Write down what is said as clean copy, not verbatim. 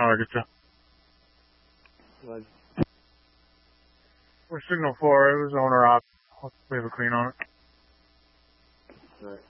I get you. Was We're signal 4. It was owner op. We have a clean on it. right.